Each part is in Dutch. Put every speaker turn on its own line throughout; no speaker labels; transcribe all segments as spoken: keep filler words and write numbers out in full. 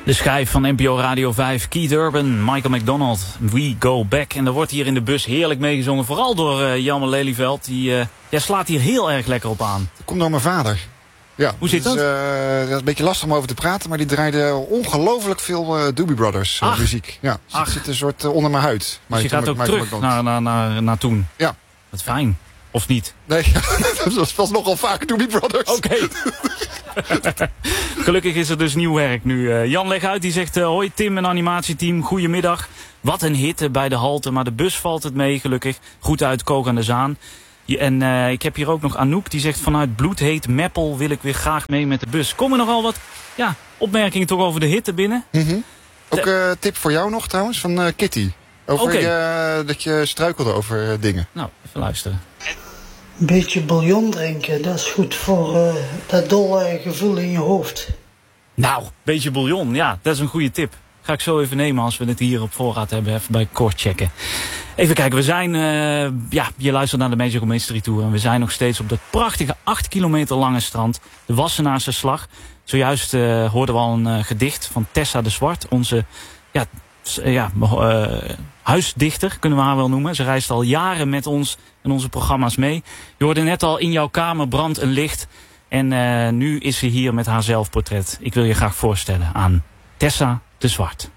De schijf van N P O Radio vijf, Keith Urban, Michael McDonald, We Go Back. En er wordt hier in de bus heerlijk meegezongen, vooral door uh, Jelmer Lelyveld. Die uh, ja, slaat hier heel erg lekker op aan.
Dat komt door mijn vader. Ja,
hoe zit dat?
Is, uh, dat is een beetje lastig om over te praten, maar die draaide ongelooflijk veel uh, Doobie Brothers uh, muziek. Ja, dus het zit een soort uh, onder mijn huid.
Dus je gaat ook Michael terug naar, naar, naar, naar toen?
Ja.
Wat fijn. Of niet?
Nee, dat was nogal vaak Doobie Brothers.
Oké. Okay. Gelukkig is er dus nieuw werk nu. Uh, Jan leg uit, die zegt, uh, hoi Tim en animatieteam, goedemiddag. Wat een hitte bij de halte, maar de bus valt het mee, gelukkig. Goed uit Kook aan de Zaan. En uh, ik heb hier ook nog Anouk, die zegt, vanuit bloedheet Meppel wil ik weer graag mee met de bus. Komen er nogal wat ja, opmerkingen toch over de hitte binnen?
Mm-hmm. Ook een uh, tip voor jou nog trouwens, van uh, Kitty. Over okay. uh, dat je struikelde over uh, dingen.
Nou, even luisteren.
Een beetje bouillon drinken, dat is goed voor uh, dat dolle gevoel in je hoofd.
Nou, beetje bouillon, ja, dat is een goede tip. Ga ik zo even nemen als we het hier op voorraad hebben, even bij Kort checken. Even kijken, we zijn, uh, ja, je luistert naar de Magical Mystery Tour en we zijn nog steeds op dat prachtige acht kilometer lange strand, de Wassenaarse Slag. Zojuist uh, hoorden we al een uh, gedicht van Tessa de Zwart, onze, ja, ja, uh, huisdichter, kunnen we haar wel noemen. Ze reist al jaren met ons en onze programma's mee. Je hoorde net al, in jouw kamer brandt een licht. En uh, nu is ze hier met haar zelfportret. Ik wil je graag voorstellen aan Tessa de Zwart.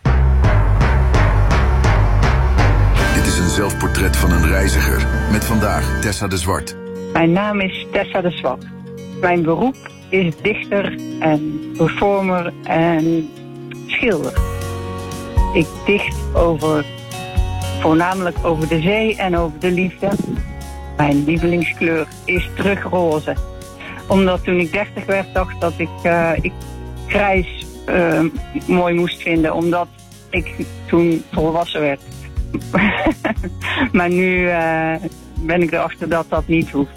Dit is een zelfportret van een reiziger. Met vandaag Tessa de Zwart.
Mijn naam is Tessa de Zwart. Mijn beroep is dichter en performer en schilder. Ik dicht over, voornamelijk over de zee en over de liefde. Mijn lievelingskleur is terugroze. Omdat toen ik dertig werd, dacht dat ik, uh, ik grijs uh, mooi moest vinden. Omdat ik toen volwassen werd. Maar nu uh, ben ik erachter dat dat niet hoeft.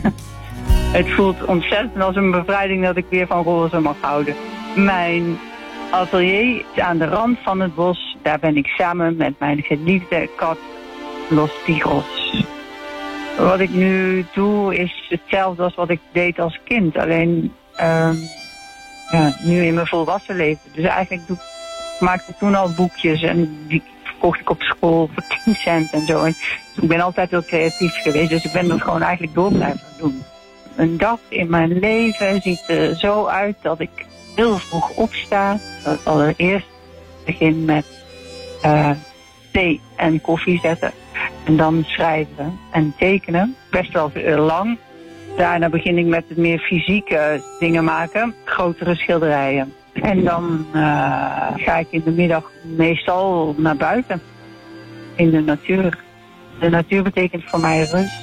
Het voelt ontzettend als een bevrijding dat ik weer van roze mag houden. Mijn atelier is aan de rand van het bos. Daar ben ik samen met mijn geliefde kat Los Tigros. Wat ik nu doe is hetzelfde als wat ik deed als kind. Alleen uh, ja, nu in mijn volwassen leven. Dus eigenlijk doe, maakte ik toen al boekjes en die verkocht ik op school voor tien cent en zo. En ik ben altijd heel creatief geweest, dus ik ben dat gewoon eigenlijk door blijven doen. Een dag in mijn leven ziet er zo uit dat ik heel vroeg opsta. Dat ik allereerst begin met uh, thee en koffie zetten. En dan schrijven en tekenen. Best wel veel lang. Daarna begin ik met het meer fysieke dingen maken. Grotere schilderijen. En dan uh, ga ik in de middag meestal naar buiten. In de natuur. De natuur betekent voor mij rust.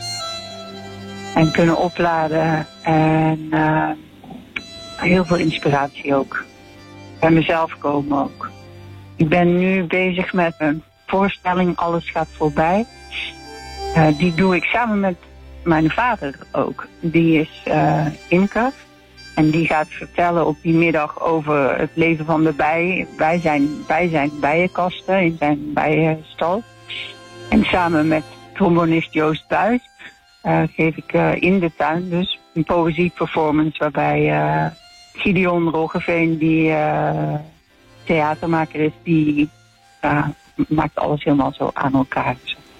En kunnen opladen. En uh, heel veel inspiratie ook. Bij mezelf komen ook. Ik ben nu bezig met een voorstelling Alles gaat voorbij. Uh, die doe ik samen met mijn vader ook. Die is uh, imker. En die gaat vertellen op die middag over het leven van de bij. Bij zijn, bij zijn bijenkasten in zijn bijenstal. En samen met trombonist Joost Buys uh, geef ik uh, in de tuin dus een poëzieperformance waarbij uh, Gideon Roggeveen, die uh, theatermaker is, die uh, maakt alles helemaal zo aan elkaar.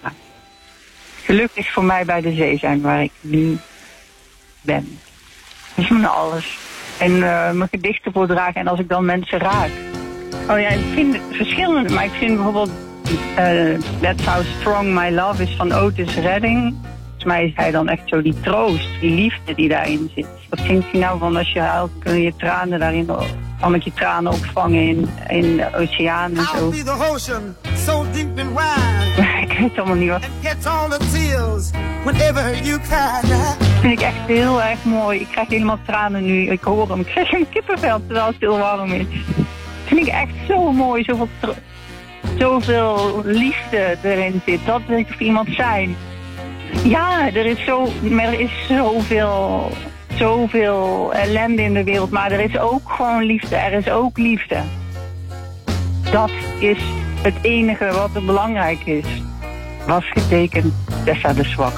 Geluk is voor mij bij de zee zijn waar ik nu ben. Dat is mijn alles. En uh, mijn gedichten voordragen en als ik dan mensen raak. Oh ja, ik vind het verschillend, maar ik vind bijvoorbeeld uh, That's How Strong My Love is van Otis Redding. Volgens mij is hij dan echt zo die troost, die liefde die daarin zit. Wat zingt hij nou van als je huilt, kun je tranen daarin, kan ik je tranen opvangen in, in de oceaan en zo. So deep and wide. Ik weet allemaal niet wat. Dat vind ik echt heel erg mooi. Ik krijg helemaal tranen nu. Ik hoor hem. Ik krijg een kippenvel terwijl het heel warm is. Dat vind ik echt zo mooi. Zoveel, zoveel liefde erin zit. Dat wil ik voor iemand zijn. Ja, er is, zo, maar er is zoveel, zoveel ellende in de wereld. Maar er is ook gewoon liefde. Er is ook liefde. Dat is het enige wat er belangrijk is. Was getekend Tessa de Zwart.